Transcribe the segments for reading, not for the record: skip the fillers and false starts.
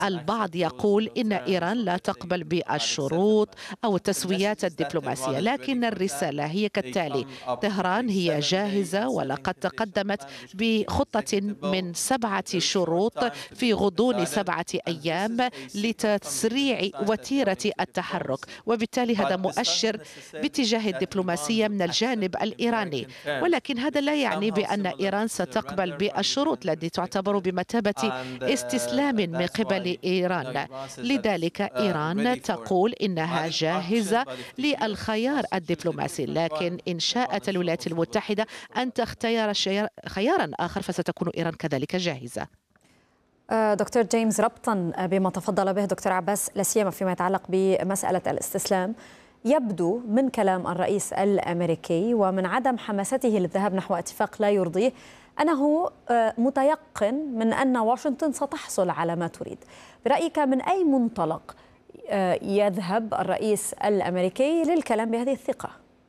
البعض يقول إن إيران لا تقبل بالشروط أو التسويات الدبلوماسية، لكن الرسالة هي كالتالي: طهران هي جاهزة ولقد تقدمت بخطة من 7 شروط في غضون 7 أيام لتسريع وتيرة التحرك، وبالتالي هذا مؤشر باتجاه الدبلوماسية من الجانب الإيراني. ولكن هذا لا يعني بأن إيران ستقبل بالشروط التي تعتبر بمثابة استسلام من قبل إيران. لذلك إيران تقول إنها جاهزة للخيار الدبلوماسي، لكن إن شاءت الولايات المتحدة أن تختار خيارا آخر فستكون إيران كذلك جاهزة. دكتور جيمس، ربطا بما تفضل به دكتور عباس لا سيما فيما يتعلق بمسألة الاستسلام، يبدو من كلام الرئيس الأمريكي ومن عدم حماسته للذهاب نحو اتفاق لا يرضيه أنه متيقن من أن واشنطن ستحصل على ما تريد. برأيك من أي منطلق يذهب الرئيس الأمريكي للكلام بهذه الثقة؟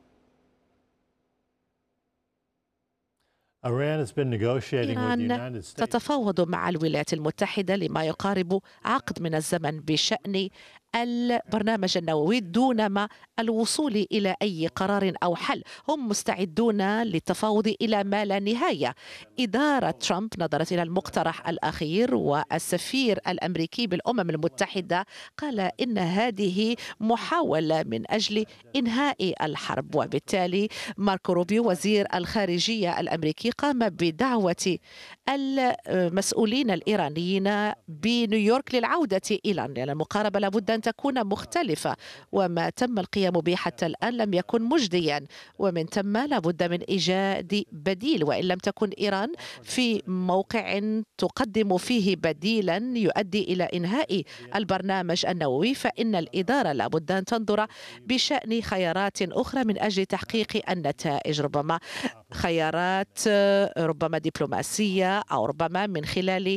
إيران تتفاوض مع الولايات المتحدة لما يقارب عقد من الزمن بشأن البرنامج النووي دون ما الوصول إلى أي قرار أو حل. هم مستعدون للتفاوض إلى ما لا نهاية. إدارة ترامب نظرت إلى المقترح الأخير، والسفير الأمريكي بالأمم المتحدة قال إن هذه محاولة من أجل إنهاء الحرب، وبالتالي ماركو روبيو وزير الخارجية الأمريكي قام بدعوة المسؤولين الإيرانيين بنيويورك للعودة إلى لأن المقاربة لابد أن تكون مختلفة، وما تم القيام به حتى الآن لم يكن مجديا، ومن ثم لابد من إيجاد بديل. وإن لم تكن إيران في موقع تقدم فيه بديلا يؤدي إلى إنهاء البرنامج النووي، فإن الإدارة لابد أن تنظر بشأن خيارات أخرى من أجل تحقيق النتائج، ربما خيارات ربما دبلوماسية أو ربما من خلال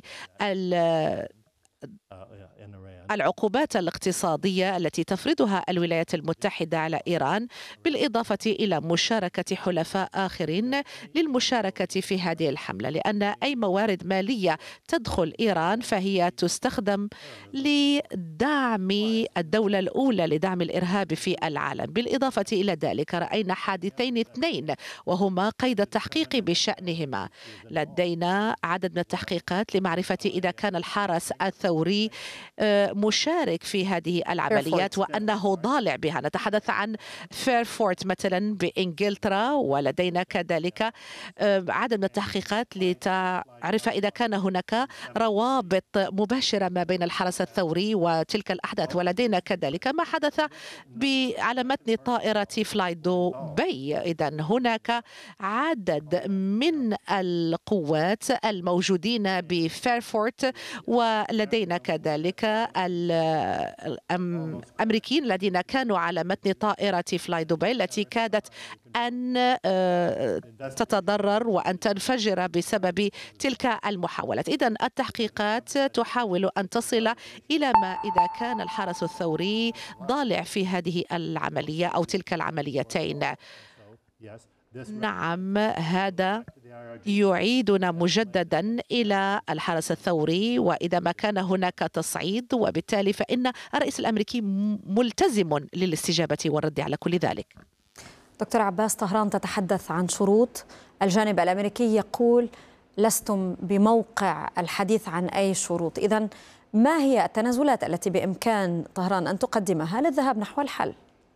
العقوبات الاقتصادية التي تفرضها الولايات المتحدة على إيران، بالإضافة إلى مشاركة حلفاء آخرين للمشاركة في هذه الحملة، لأن أي موارد مالية تدخل إيران فهي تستخدم لدعم الدولة الأولى، لدعم الإرهاب في العالم. بالإضافة إلى ذلك رأينا حادثين اثنين وهما قيد التحقيق بشأنهما. لدينا عدد من التحقيقات لمعرفة إذا كان الحرس الثوري مشارك في هذه العمليات وأنه ضالع بها. نتحدث عن فيرفورت مثلا بإنجلترا، ولدينا كذلك عدد من التحقيقات لتعرف إذا كان هناك روابط مباشرة ما بين الحرس الثوري وتلك الأحداث. ولدينا كذلك ما حدث على متن طائرة فلاي دبي. إذن هناك عدد من القوات الموجودين بفيرفورت، ولدينا كذلك الأمريكيين الذين كانوا على متن طائرة فلاي دبي التي كادت أن تتضرر وأن تنفجر بسبب تلك المحاولات. إذن التحقيقات تحاول أن تصل إلى ما إذا كان الحرس الثوري ضالع في هذه العملية أو تلك العمليتين. نعم، هذا يعيدنا مجددا إلى الحرس الثوري، وإذا ما كان هناك تصعيد، وبالتالي فإن الرئيس الأمريكي ملتزم للاستجابة والرد على كل ذلك. دكتور عباس، طهران تتحدث عن شروط، الجانب الأمريكي يقول لستم بموقع الحديث عن أي شروط. إذن ما هي التنازلات التي بإمكان طهران أن تقدمها للذهاب نحو الحل؟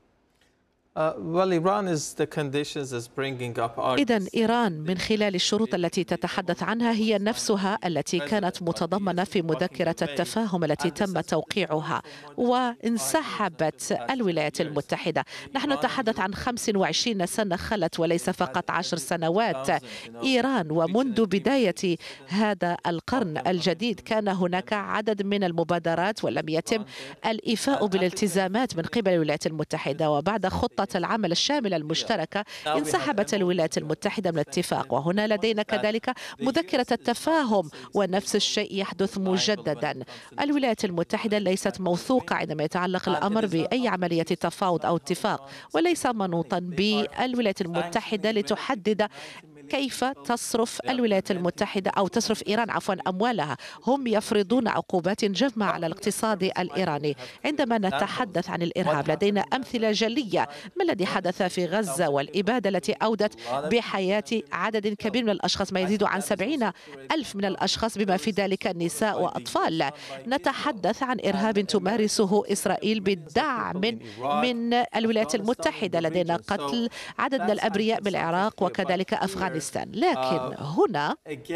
إذن إيران من خلال الشروط التي تتحدث عنها هي نفسها التي كانت متضمنة في مذكرة التفاهم التي تم توقيعها وانسحبت الولايات المتحدة. نحن نتحدث عن 25 سنة خلت وليس فقط 10 سنوات. إيران ومنذ بداية هذا القرن الجديد كان هناك عدد من المبادرات ولم يتم الإيفاء بالالتزامات من قبل الولايات المتحدة، وبعد خطة العمل الشاملة المشتركة انسحبت الولايات المتحدة من الاتفاق. وهنا لدينا كذلك مذكرة التفاهم، ونفس الشيء يحدث مجددا. الولايات المتحدة ليست موثوقة عندما يتعلق الأمر بأي عملية تفاوض أو اتفاق، وليس منوطا بالولايات المتحدة لتحدد كيف تصرف الولايات المتحدة أو تصرف إيران أموالها. هم يفرضون عقوبات جمة على الاقتصاد الإيراني. عندما نتحدث عن الإرهاب لدينا أمثلة جلية. ما الذي حدث في غزة والإبادة التي أودت بحياة عدد كبير من الأشخاص، ما يزيد عن 70,000 من الأشخاص بما في ذلك النساء وأطفال. نتحدث عن إرهاب تمارسه إسرائيل بالدعم من الولايات المتحدة. لدينا قتل عدد من الأبرياء بالعراق وكذلك أفغانستان. لكن هنا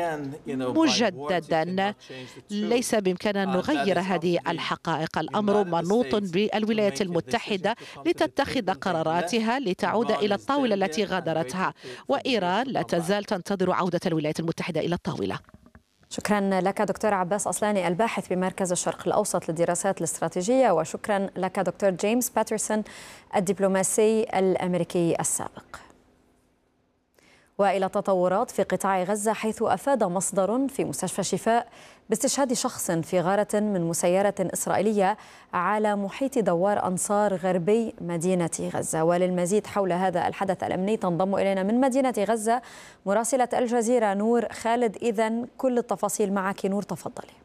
مجددا ليس بإمكاننا أن نغير هذه الحقائق. الأمر منوط بالولايات المتحدة لتتخذ قراراتها لتعود إلى الطاولة التي غادرتها، وإيران لا تزال تنتظر عودة الولايات المتحدة إلى الطاولة. شكرا لك دكتور عباس أصلاني الباحث بمركز الشرق الأوسط للدراسات الاستراتيجية، وشكرا لك دكتور جيمس باترسون الدبلوماسي الأمريكي السابق. وإلى تطورات في قطاع غزة، حيث أفاد مصدر في مستشفى شفاء باستشهاد شخص في غارة من مسيرة إسرائيلية على محيط دوار أنصار غربي مدينة غزة. وللمزيد حول هذا الحدث الأمني تنضم إلينا من مدينة غزة مراسلة الجزيرة نور خالد. إذن كل التفاصيل معك نور، تفضلي.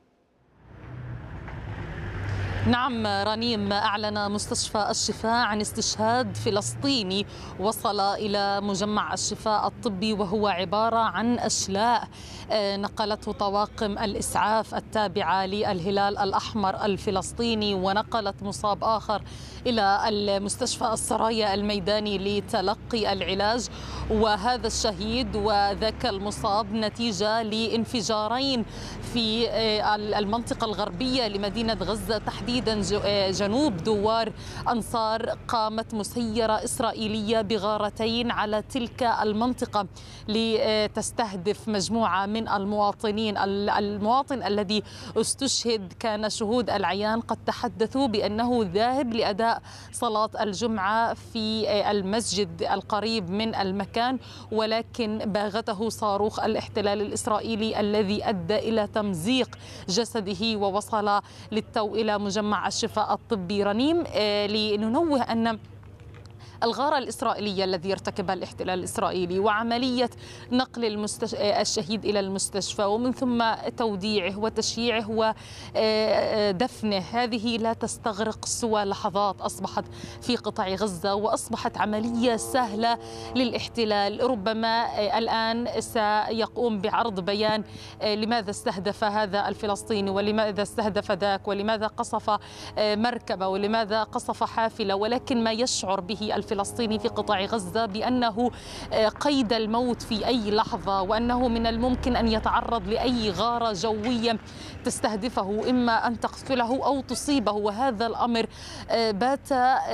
نعم رنيم، أعلن مستشفى الشفاء عن استشهاد فلسطيني وصل إلى مجمع الشفاء الطبي، وهو عبارة عن أشلاء نقلته طواقم الإسعاف التابعة للهلال الأحمر الفلسطيني، ونقلت مصاب آخر إلى المستشفى السرايا الميداني لتلقي العلاج. وهذا الشهيد وذاك المصاب نتيجة لانفجارين في المنطقة الغربية لمدينة غزة، تحديدا جنوب دوار أنصار. قامت مسيرة إسرائيلية بغارتين على تلك المنطقة لتستهدف مجموعة من المواطنين. المواطن الذي استشهد كان شهود العيان قد تحدثوا بأنه ذاهب لأداء صلاة الجمعة في المسجد القريب من المكان، ولكن باغته صاروخ الاحتلال الإسرائيلي الذي أدى إلى تمزيق جسده، ووصل للتو إلى مجمع الشفاء الطبي. رنيم، لننوه أن الغارة الإسرائيلية الذي ارتكبها الاحتلال الإسرائيلي وعملية نقل الشهيد إلى المستشفى ومن ثم توديعه وتشييعه ودفنه، هذه لا تستغرق سوى لحظات أصبحت في قطاع غزة، وأصبحت عملية سهلة للاحتلال. ربما الآن سيقوم بعرض بيان لماذا استهدف هذا الفلسطيني ولماذا استهدف ذاك ولماذا قصف مركبة ولماذا قصف حافلة، ولكن ما يشعر به الفلسطيني في قطاع غزة بأنه قيد الموت في أي لحظة، وأنه من الممكن أن يتعرض لأي غارة جوية تستهدفه، إما أن تقتله أو تصيبه. وهذا الأمر بات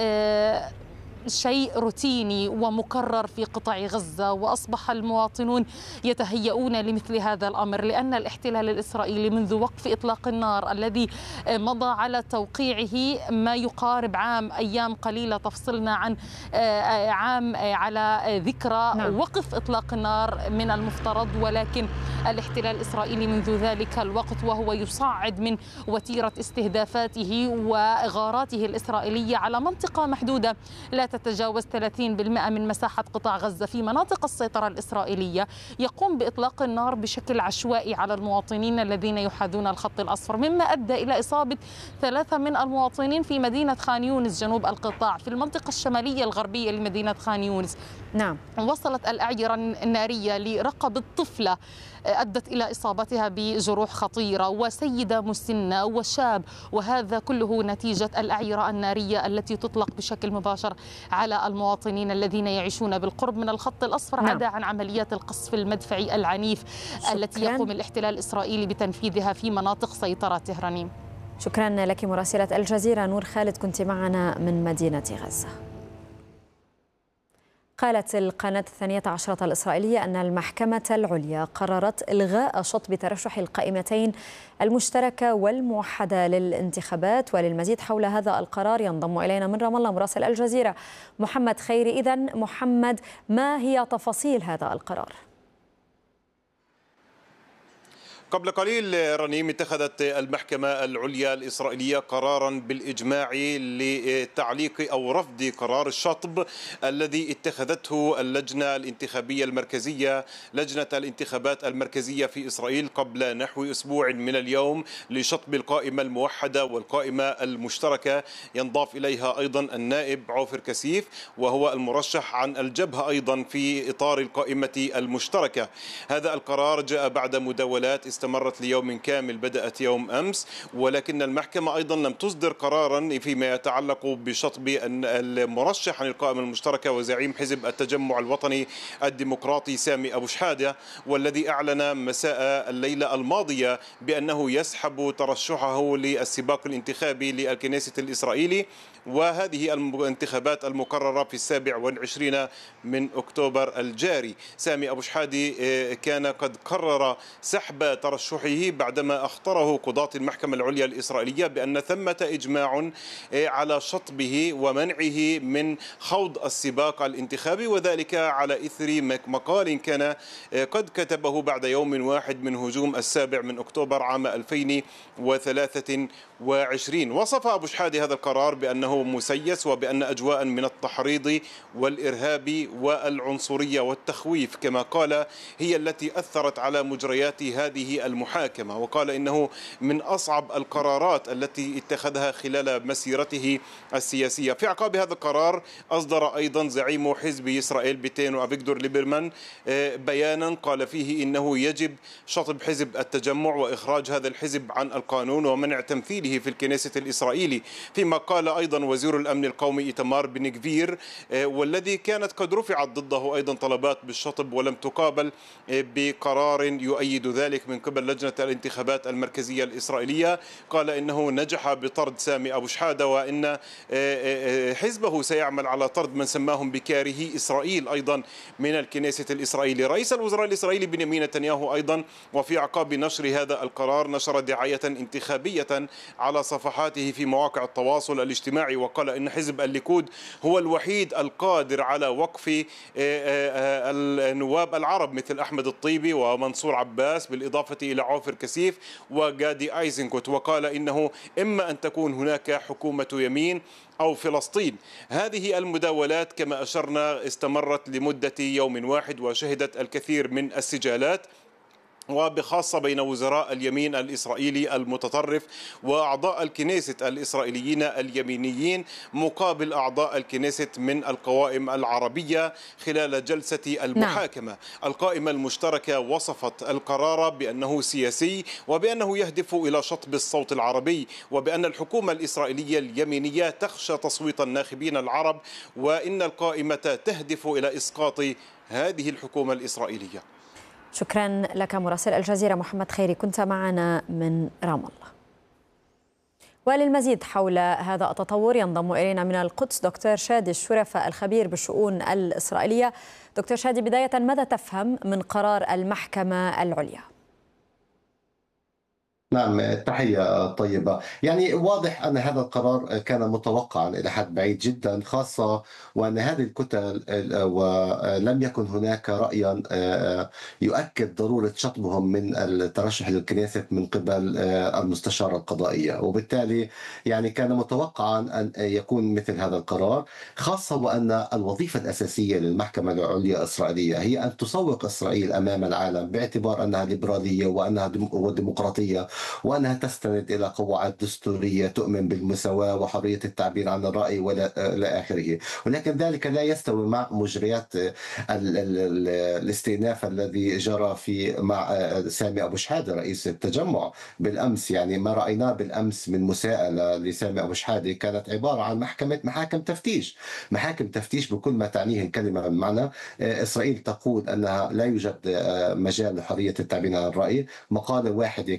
شيء روتيني ومكرر في قطاع غزة، وأصبح المواطنون يتهيئون لمثل هذا الأمر، لأن الاحتلال الإسرائيلي منذ وقف إطلاق النار الذي مضى على توقيعه ما يقارب عام، أيام قليلة تفصلنا عن عام على ذكرى وقف إطلاق النار من المفترض، ولكن الاحتلال الإسرائيلي منذ ذلك الوقت وهو يصعد من وتيرة استهدافاته وغاراته الإسرائيلية على منطقة محدودة لا تتجاوز 30% من مساحة قطاع غزة في مناطق السيطرة الإسرائيلية، يقوم بإطلاق النار بشكل عشوائي على المواطنين الذين يحاذون الخط الأصفر، مما أدى إلى إصابة 3 من المواطنين في مدينة خان يونس جنوب القطاع، في المنطقة الشمالية الغربية لمدينة خان يونس. نعم. وصلت الأعيرة النارية لرقبة طفلة أدت إلى إصابتها بجروح خطيرة، وسيدة مسنة وشاب، وهذا كله نتيجة الأعيرة النارية التي تطلق بشكل مباشر على المواطنين الذين يعيشون بالقرب من الخط الأصفر، عدا عن عمليات القصف المدفعي العنيف التي يقوم الاحتلال الإسرائيلي بتنفيذها في مناطق سيطرته. رنيم، شكرا لك مراسلة الجزيرة نور خالد، كنت معنا من مدينة غزة. قالت القناة 12 الإسرائيلية أن المحكمة العليا قررت إلغاء شطب ترشح القائمتين المشتركة والموحدة للانتخابات. وللمزيد حول هذا القرار ينضم إلينا من رام الله مراسل الجزيرة محمد خيري. إذن محمد، ما هي تفاصيل هذا القرار؟ قبل قليل رنيم اتخذت المحكمة العليا الإسرائيلية قرارا بالإجماع لتعليق أو رفض قرار الشطب الذي اتخذته اللجنة الانتخابية المركزية، لجنة الانتخابات المركزية في إسرائيل، قبل نحو أسبوع من اليوم لشطب القائمة الموحدة والقائمة المشتركة. ينضاف إليها أيضا النائب عوفر كسيف وهو المرشح عن الجبهة أيضا في إطار القائمة المشتركة. هذا القرار جاء بعد مداولات استمرت ليوم كامل بدأت يوم أمس، ولكن المحكمة أيضا لم تصدر قرارا فيما يتعلق بشطب المرشح عن القائمة المشتركة وزعيم حزب التجمع الوطني الديمقراطي سامي أبو شحادة، والذي أعلن مساء الليلة الماضية بأنه يسحب ترشحه للسباق الانتخابي للكنيسة الإسرائيلي، وهذه الانتخابات المقررة في 27 من أكتوبر الجاري. سامي أبو شحادة كان قد قرر سحب ترشحه بعدما أخطره قضاة المحكمة العليا الإسرائيلية بأن ثمة إجماع على شطبه ومنعه من خوض السباق الانتخابي، وذلك على إثر مقال كان قد كتبه بعد يوم واحد من هجوم 7 من أكتوبر عام 2023. وصف أبو شحادة هذا القرار بأنه مسيس وبأن أجواء من التحريض والإرهاب والعنصرية والتخويف كما قال هي التي أثرت على مجريات هذه المحاكمة، وقال إنه من أصعب القرارات التي اتخذها خلال مسيرته السياسية. في أعقاب هذا القرار أصدر أيضا زعيم حزب إسرائيل بيتينو أفيغدور ليبرمان بيانا قال فيه إنه يجب شطب حزب التجمع وإخراج هذا الحزب عن القانون ومنع تمثيله في الكنيسة الإسرائيلي. فيما قال أيضا وزير الأمن القومي إيتمار بن غفير والذي كانت قد رفعت ضده أيضا طلبات بالشطب ولم تقابل بقرار يؤيد ذلك من قبل لجنة الانتخابات المركزية الإسرائيلية، قال إنه نجح بطرد سامي أبو شحادة وإن حزبه سيعمل على طرد من سماهم بكاره إسرائيل أيضا من الكنيسة الإسرائيلي. رئيس الوزراء الإسرائيلي بنيامين نتنياهو أيضا وفي أعقاب نشر هذا القرار نشر دعاية انتخابية على صفحاته في مواقع التواصل الاجتماعي، وقال إن حزب الليكود هو الوحيد القادر على وقف النواب العرب مثل أحمد الطيبي ومنصور عباس بالإضافة إلى عوفر كسيف وغادي أيزنكوت، وقال إنه إما أن تكون هناك حكومة يمين أو فلسطين. هذه المداولات كما أشرنا استمرت لمدة يوم واحد وشهدت الكثير من السجالات وبخاصة بين وزراء اليمين الإسرائيلي المتطرف وأعضاء الكنيسة الإسرائيليين اليمينيين مقابل أعضاء الكنيسة من القوائم العربية خلال جلسة المحاكمة. القائمة المشتركة وصفت القرار بأنه سياسي وبأنه يهدف إلى شطب الصوت العربي، وبأن الحكومة الإسرائيلية اليمينية تخشى تصويت الناخبين العرب، وإن القائمة تهدف إلى إسقاط هذه الحكومة الإسرائيلية. شكرا لك مراسل الجزيرة محمد خيري، كنت معنا من رام الله. وللمزيد حول هذا التطور ينضم إلينا من القدس دكتور شادي الشرفة الخبير بالشؤون الإسرائيلية. دكتور شادي، بداية ماذا تفهم من قرار المحكمة العليا؟ نعم، تحية طيبة. يعني واضح أن هذا القرار كان متوقعا إلى حد بعيد جدا، خاصة وأن هذه الكتل ولم يكن هناك رأيا يؤكد ضرورة شطبهم من الترشح للكنيسة من قبل المستشارة القضائية، وبالتالي يعني كان متوقعا أن يكون مثل هذا القرار، خاصة وأن الوظيفة الأساسية للمحكمة العليا الإسرائيلية هي أن تسوق إسرائيل أمام العالم باعتبار أنها ليبرالية وأنها ديمقراطية وأنها تستند إلى قواعد دستورية تؤمن بالمساواة وحرية التعبير عن الرأي إلى آخره، ولكن ذلك لا يستوي مع مجريات الاستئناف الذي جرى مع سامي أبو شحادة رئيس التجمع بالأمس. يعني ما رأيناه بالأمس من مساءلة لسامي أبو شحادة كانت عبارة عن محاكم تفتيش بكل ما تعنيه الكلمة. بمعنى إسرائيل تقول أنها لا يوجد مجال لحرية التعبير عن الرأي، مقالة واحدة كافية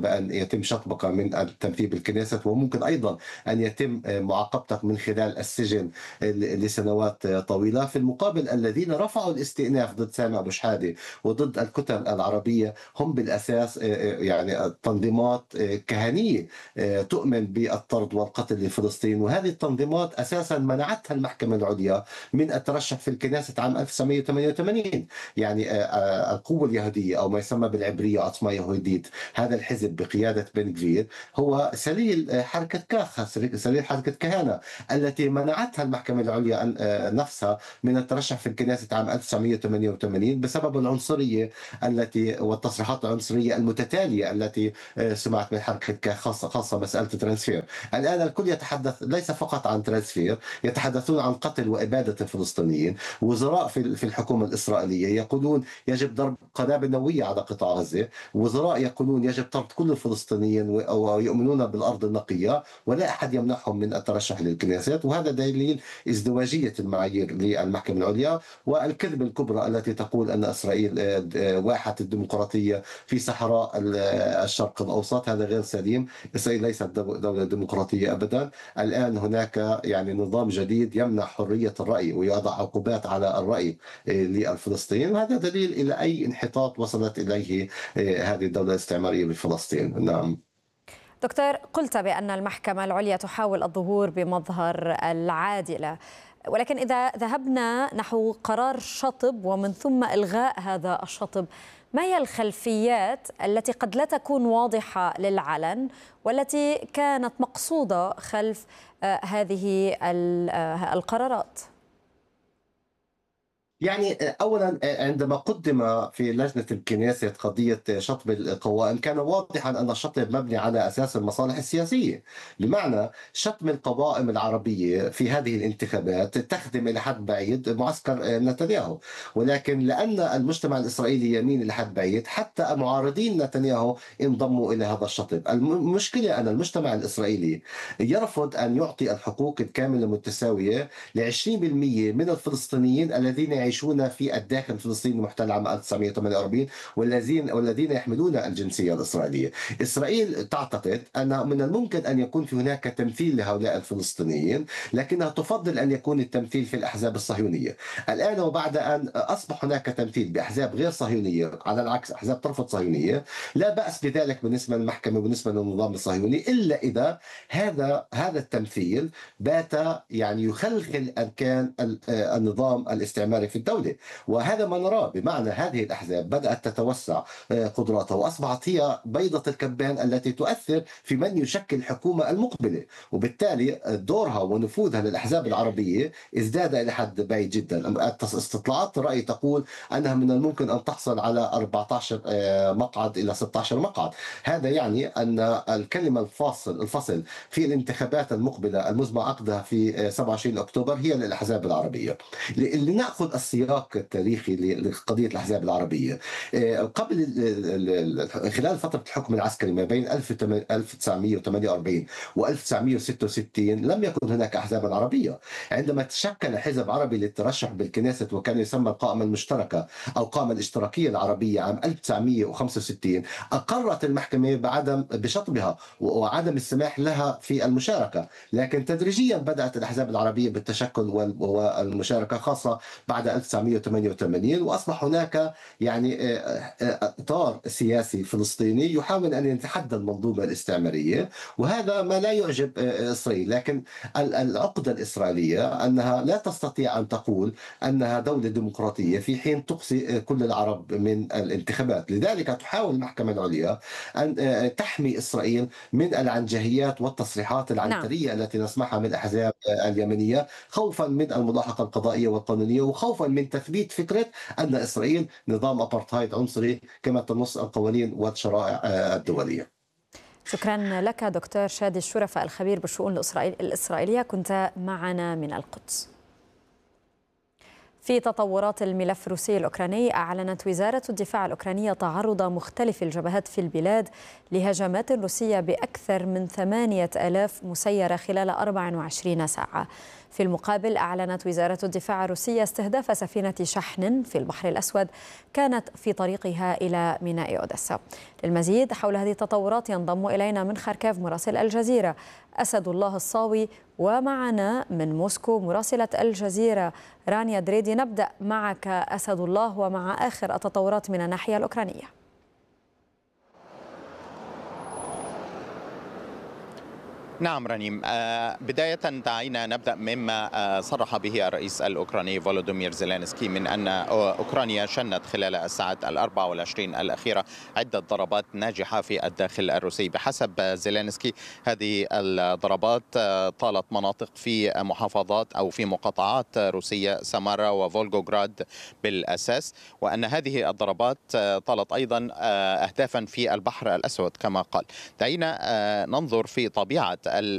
بأن يتم شطبك من التمثيل بالكنيست، وممكن أيضا أن يتم معاقبتك من خلال السجن لسنوات طويلة. في المقابل الذين رفعوا الاستئناف ضد سامي أبو شحادة وضد الكتل العربية هم بالأساس يعني تنظيمات كهنية تؤمن بالطرد والقتل لفلسطين، وهذه التنظيمات أساسا منعتها المحكمة العليا من الترشح في الكنيست عام 1988. يعني القوة اليهودية أو ما يسمى بالعبرية عصمة يهوديت، هذا الحزب بقيادة بن غفير هو سليل حركة كاخ، سليل حركة كهنة التي منعتها المحكمة العليا نفسها من الترشح في الكنيست عام 1988 بسبب العنصرية التي والتصريحات العنصرية المتتالية التي سمعت من حركة كاخ، خاصة مسألة ترانسفير. الآن الكل يتحدث ليس فقط عن ترانسفير، يتحدثون عن قتل وإبادة الفلسطينيين. وزراء في الحكومة الإسرائيلية يقولون يجب ضرب قنابل نووية على قطاع غزة، وزراء يقولون يجب طرد كل الفلسطينيين ويؤمنون بالأرض النقية، ولا أحد يمنعهم من الترشح للكنيست. وهذا دليل ازدواجية المعايير للمحكمة العليا والكذبة الكبرى التي تقول أن إسرائيل واحة الديمقراطية في صحراء الشرق الأوسط. هذا غير سليم. إسرائيل ليست دولة ديمقراطية أبدا. الآن هناك يعني نظام جديد يمنع حرية الرأي ويضع عقوبات على الرأي للفلسطينيين، وهذا دليل إلى أي انحطاط وصلت إليه هذه الدولة الاستعمارية بفلسطين. نعم دكتور، قلت بأن المحكمة العليا تحاول الظهور بمظهر العادلة، ولكن إذا ذهبنا نحو قرار شطب ومن ثم إلغاء هذا الشطب، ما هي الخلفيات التي قد لا تكون واضحة للعلن والتي كانت مقصودة خلف هذه القرارات؟ يعني أولا عندما قدم في لجنة الكنيست قضية شطب القوائم كان واضحا أن الشطب مبني على أساس المصالح السياسية، بمعنى شطب القوائم العربية في هذه الانتخابات تخدم إلى حد بعيد معسكر نتنياهو، ولكن لأن المجتمع الإسرائيلي يمين إلى حد بعيد حتى معارضين نتنياهو انضموا إلى هذا الشطب. المشكلة أن المجتمع الإسرائيلي يرفض أن يعطي الحقوق الكاملة المتساوية ل20% من الفلسطينيين الذين يعيشون في الداخل الفلسطيني المحتل عام 1948 والذين يحملون الجنسية الإسرائيلية. إسرائيل تعتقد أن من الممكن أن يكون في هناك تمثيل لهؤلاء الفلسطينيين، لكنها تفضل أن يكون التمثيل في الأحزاب الصهيونية. الآن وبعد أن أصبح هناك تمثيل بأحزاب غير صهيونية، على العكس أحزاب ترفض صهيونية، لا بأس بذلك بالنسبة للمحكمة وبالنسبة للنظام الصهيوني، إلا إذا هذا التمثيل بات يعني يخلخل أركان النظام الاستعماري في الدولة. وهذا ما نراه، بمعنى هذه الأحزاب بدأت تتوسع قدراتها وأصبحت هي بيضة الكبان التي تؤثر في من يشكل الحكومة المقبلة، وبالتالي دورها ونفوذها للأحزاب العربية ازداد إلى حد بعيد جدا. استطلاعات الرأي تقول أنها من الممكن أن تحصل على 14 مقعد إلى 16 مقعد. هذا يعني أن الكلمة الفصل في الانتخابات المقبلة المزمع عقدها في 27 أكتوبر هي للأحزاب العربية. لنأخذ السياق التاريخي لقضية الأحزاب العربية، قبل خلال فترة الحكم العسكري ما بين 1948 و 1966 لم يكن هناك أحزابا عربية. عندما تشكل حزب عربي للترشح بالكنيست وكان يسمى القائمة المشتركة أو القائمة الاشتراكية العربية عام 1965، أقرت المحكمة بشطبها وعدم السماح لها في المشاركة، لكن تدريجيا بدأت الأحزاب العربية بالتشكل والمشاركة، خاصة بعد 1988، وأصبح هناك يعني إطار سياسي فلسطيني يحاول أن يتحدى المنظومة الاستعمارية، وهذا ما لا يعجب إسرائيل. لكن العقدة الإسرائيلية أنها لا تستطيع أن تقول أنها دولة ديمقراطية في حين تقصي كل العرب من الانتخابات. لذلك تحاول المحكمة العليا أن تحمي إسرائيل من العنجهيات والتصريحات العنترية التي نسمعها من الأحزاب اليمنية، خوفا من الملاحقة القضائية والقانونية، وخوفا من تثبيت فكرة أن إسرائيل نظام أبارتهايد عنصري كما تنص القوانين والشرائع الدولية. شكرا لك دكتور شادي الشرفة، الخبير بالشؤون الإسرائيلية، كنت معنا من القدس. في تطورات الملف الروسي الأوكراني، أعلنت وزارة الدفاع الأوكرانية تعرض مختلف الجبهات في البلاد لهجمات روسية بأكثر من 8000 مسيرة خلال 24 ساعة. في المقابل، أعلنت وزارة الدفاع الروسية استهداف سفينة شحن في البحر الأسود كانت في طريقها إلى ميناء أوديسا. للمزيد حول هذه التطورات ينضم إلينا من خاركيف مراسل الجزيرة أسد الله الصاوي، ومعنا من موسكو مراسلة الجزيرة رانيا دريدي. نبدأ معك أسد الله ومع آخر التطورات من الناحية الأوكرانية. نعم رنيم، بداية دعينا نبدأ مما صرح به الرئيس الأوكراني فولودومير زيلينسكي من أن أوكرانيا شنت خلال الساعات 24 الأخيرة عدة ضربات ناجحة في الداخل الروسي. بحسب زيلينسكي هذه الضربات طالت مناطق في محافظات أو في مقاطعات روسية سامارا وفولغوغراد بالأساس، وأن هذه الضربات طالت أيضا أهدافا في البحر الأسود كما قال. دعينا ننظر في طبيعة